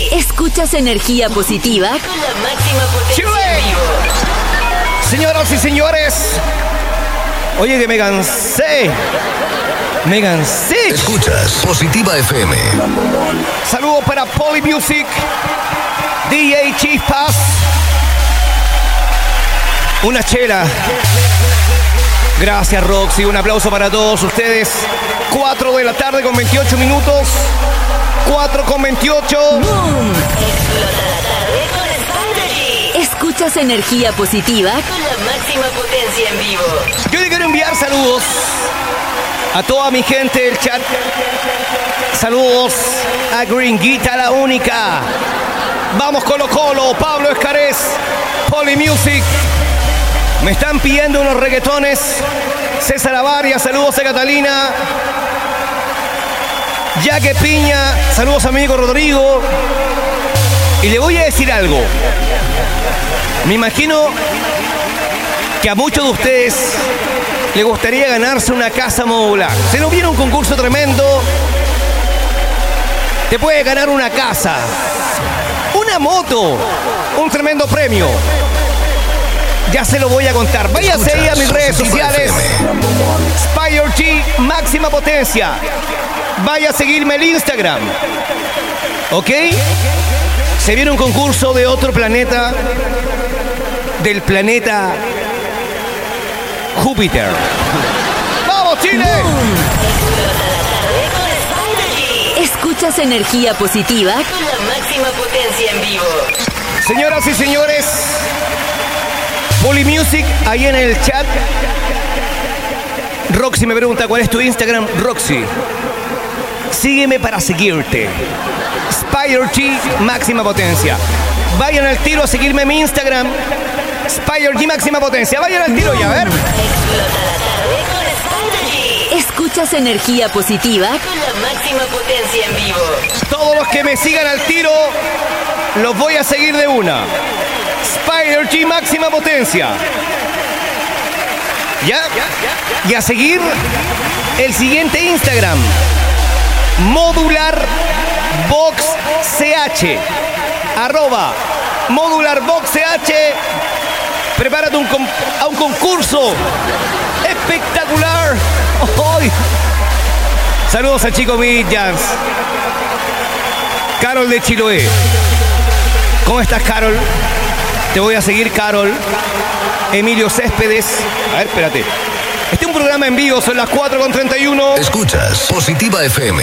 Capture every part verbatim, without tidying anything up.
Escuchas energía positiva con la máxima potencia en vivo. Señoras y señores, oye que me cansé. Me cansé. Escuchas Positiva F M. Saludos para Poly Music, D J Chispas. Una chela. Gracias, Roxy. Un aplauso para todos ustedes. cuatro de la tarde con veintiocho minutos. cuatro con veintiocho. Boom. Explota la tarde con Spider-G. Escuchas energía positiva con la máxima potencia en vivo. Yo le quiero enviar saludos a toda mi gente del chat. Saludos a Gringuita la única. Vamos Colo Colo, Pablo Escarés, Poly Music. Me están pidiendo unos reggaetones. César Avaria, saludos a Catalina. Yaque Piña, saludos a mi amigo Rodrigo. Y le voy a decir algo. Me imagino que a muchos de ustedes les gustaría ganarse una casa modular. Se nos viene un concurso tremendo. Te puede ganar una casa, una moto, un tremendo premio. Ya se lo voy a contar. Váyase ahí a mis redes sociales. Spider-G máxima potencia. Vaya a seguirme el Instagram. ¿Ok? Se viene un concurso de otro planeta. Del planeta Júpiter. ¡Vamos, Chile! Escuchas energía positiva con la máxima potencia en vivo. Señoras y señores, Poly Music, ahí en el chat. Roxy me pregunta, ¿cuál es tu Instagram? Roxy, sígueme para seguirte. Spider-G máxima potencia. Vayan al tiro a seguirme en mi Instagram. Spider-G máxima potencia. Vayan al tiro ya, a ver. Escuchas energía positiva con la máxima potencia en vivo. Todos los que me sigan al tiro, los voy a seguir de una. Spider-G máxima potencia. ¿Ya? Y a seguir el siguiente Instagram. Modular Box C H. Arroba Modular Box C H. Prepárate un con- a un concurso espectacular. Oh, saludos a Chico Villas. Carol de Chiloé. ¿Cómo estás, Carol? Te voy a seguir, Carol. Emilio Céspedes. A ver, espérate. Este es un programa en vivo, son las cuatro con treinta y uno. Escuchas Positiva F M.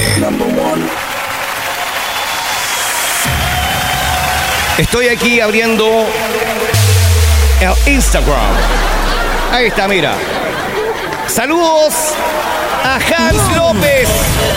Estoy aquí abriendo el Instagram. Ahí está, mira. Saludos a Hans López.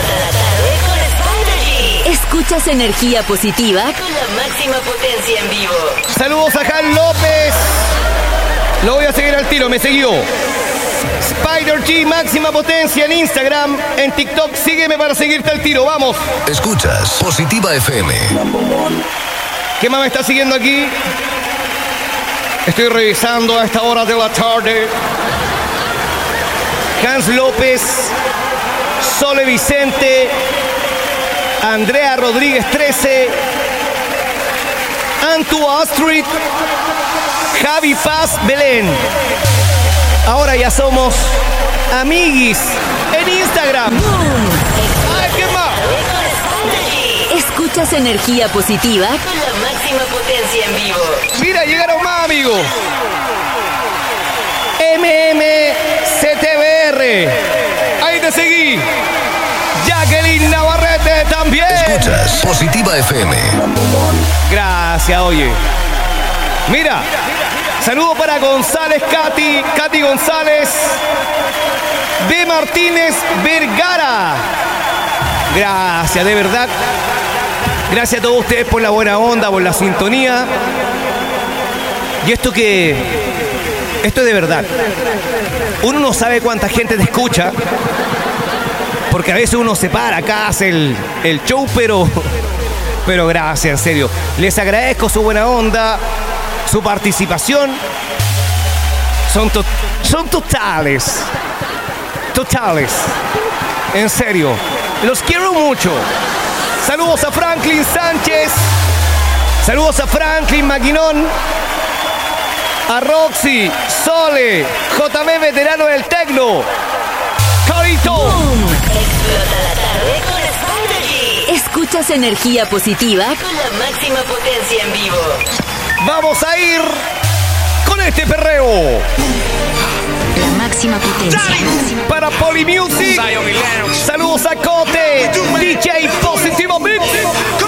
Escuchas energía positiva con la máxima potencia en vivo. Saludos a Hans López. Lo voy a seguir al tiro, me siguió. Spider-G máxima potencia en Instagram, en TikTok. Sígueme para seguirte al tiro, vamos. Escuchas Positiva F M. ¿Qué más me está siguiendo aquí? Estoy revisando a esta hora de la tarde. Hans López, Sole Vicente, Andrea Rodríguez trece, Antu Astrid, Javi Paz Belén. Ahora ya somos amiguis en Instagram. ¡Ay, qué más! Escuchas energía positiva con la máxima potencia en vivo. Mira, llegaron más, amigos. M M C T V R. Ahí te seguí. Jacqueline Navarrete también. Escuchas Positiva F M. Gracias, oye. Mira, saludo para González Katy, Katy González, B. Martínez Vergara. Gracias, de verdad. Gracias a todos ustedes por la buena onda, por la sintonía. Y esto que... Esto es de verdad. Uno no sabe cuánta gente te escucha, porque a veces uno se para acá, hace el, el show, pero... Pero gracias, en serio. Les agradezco su buena onda, su participación. Son, to- son totales. Totales. En serio. Los quiero mucho. Saludos a Franklin Sánchez, Saludos a Franklin Maquinón, a Roxy, Sole, J B veterano del Tecno, Carito. Boom. Explota la tarde con Spider-G. Escuchas energía positiva con la máxima potencia en vivo. Vamos a ir con este perreo. La máxima potencia. Para Poly Music. Saludos a Cote, D J Positivo Mix.